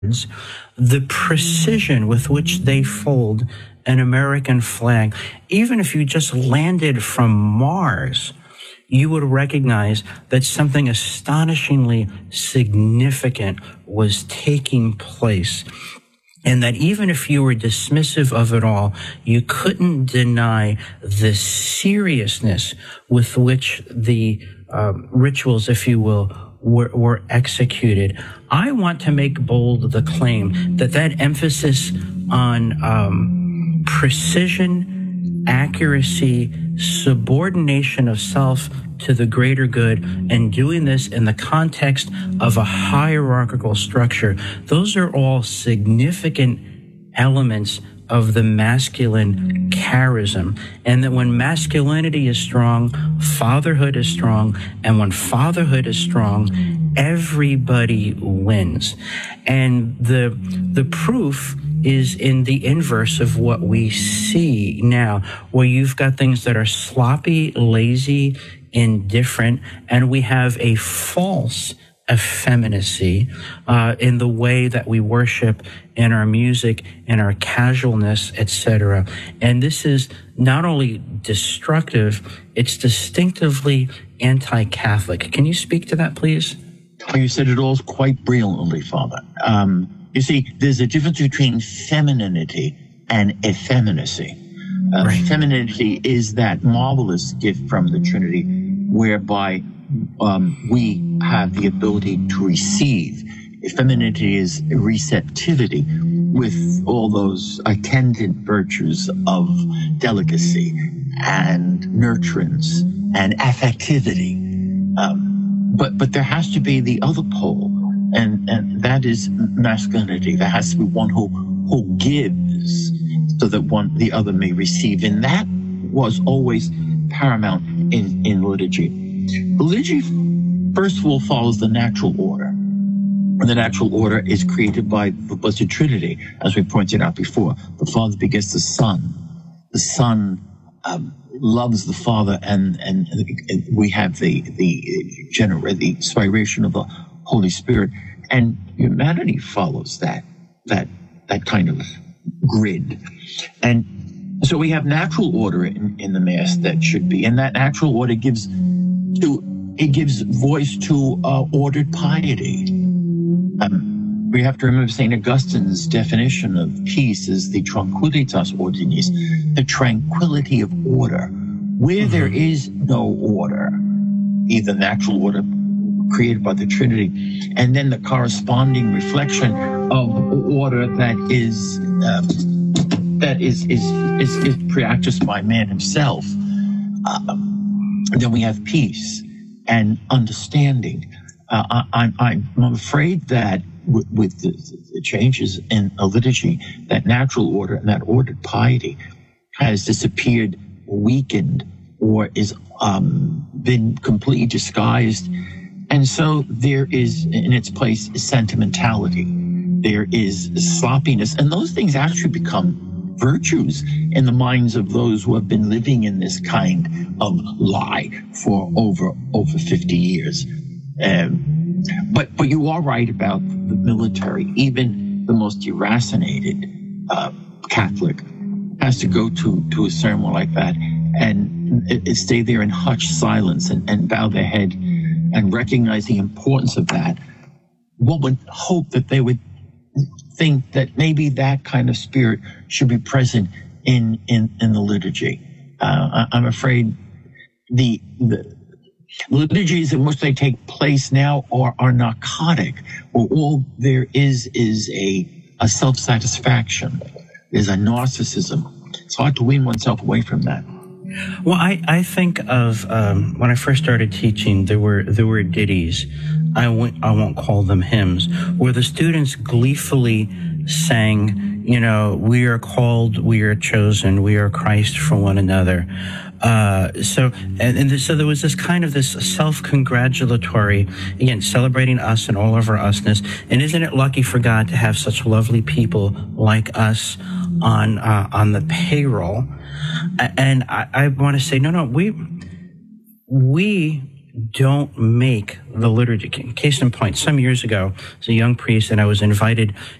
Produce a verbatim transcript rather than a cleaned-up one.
the precision with which they fold an American flag, even if you just landed from Mars, you would recognize that something astonishingly significant was taking place. And that even if you were dismissive of it all, you couldn't deny the seriousness with which the uh, rituals, if you will, were, were executed. I want to make bold the claim that that emphasis on um, precision, accuracy, subordination of self to the greater good, and doing this in the context of a hierarchical structure, those are all significant elements of the masculine charism. And that when masculinity is strong, fatherhood is strong. And when fatherhood is strong, everybody wins. And the, the proof is in the inverse of what we see now, where you've got things that are sloppy, lazy, indifferent, and we have a false effeminacy uh, in the way that we worship, in our music, in our casualness, et cetera. And this is not only destructive, it's distinctively anti-Catholic. Can you speak to that, please? Oh, you said it all quite brilliantly, Father. Um, you see, there's a difference between femininity and effeminacy. Uh, right. Femininity is that marvelous gift from the Trinity whereby um, we have the ability to receive. Femininity is receptivity with all those attendant virtues of delicacy and nurturance and affectivity. Um, but but there has to be the other pole, and, and that is masculinity. There has to be one who who gives, so that one the other may receive. And that was always paramount in, in liturgy. Liturgy, first of all, follows the natural order. And the natural order is created by the Blessed Trinity, as we pointed out before. The Father begets the Son. The Son um, loves the Father, and, and, and we have the the, gener- the inspiration of the Holy Spirit. And humanity follows that that that kind of grid. And so we have natural order in, in the Mass that should be, and that natural order gives to it gives voice to uh, ordered piety. Um, we have to remember Saint Augustine's definition of peace is the tranquillitas ordinis, the tranquility of order. Where mm-hmm. there is no order, either natural order created by the Trinity, and then the corresponding reflection of order that is uh, that is is is, is practiced by man himself. Uh, then we have peace and understanding. Uh, I, I, I'm afraid that with, with the, the changes in a liturgy, that natural order and that ordered piety has disappeared, weakened, or is um, been completely disguised. And so there is, in its place, sentimentality. There is sloppiness. And those things actually become virtues in the minds of those who have been living in this kind of lie for over over fifty years. Um, but but you are right about the military. Even the most deracinated uh, Catholic has to go to, to a ceremony like that and it, it stay there in hushed silence and, and bow their head and recognize the importance of that. One would hope that they would think that maybe that kind of spirit should be present in in, in the liturgy. Uh, I, I'm afraid the, the liturgies in which they take place now are, are narcotic, where all there is is a, a self-satisfaction. There's a narcissism. It's hard to wean oneself away from that. Well, I, I think of um, when I first started teaching, there were there were ditties. I won't, I won't call them hymns, where the students gleefully sang, you know, we are called, we are chosen, we are Christ for one another. Uh, so, and, and so there was this kind of this self-congratulatory, again, celebrating us and all of our usness. And isn't it lucky for God to have such lovely people like us on, uh, on the payroll? And I, I want to say, no, no, we, we don't make the liturgy. Case in point, some years ago, as a young priest, and I was invited